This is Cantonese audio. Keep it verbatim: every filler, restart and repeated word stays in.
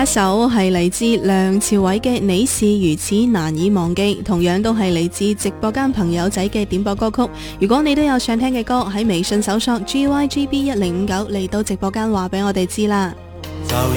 首係嚟自梁朝偉嘅《你是如此難以忘記》，同樣都係嚟自直播間朋友仔嘅點播歌曲。如果你都有想聽嘅歌，喺微信搜索 G Y G B 一零五九嚟到直播間話俾我哋知啦。 就